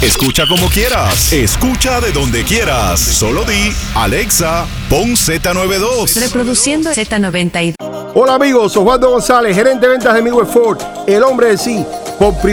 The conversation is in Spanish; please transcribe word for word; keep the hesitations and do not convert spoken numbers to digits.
Escucha como quieras. Escucha de donde quieras. Solo di, Alexa, pon Z noventa y dos. Reproduciendo Z noventa y dos. Hola amigos, Osvaldo González, gerente de ventas de Midwest Ford, el hombre de sí. Por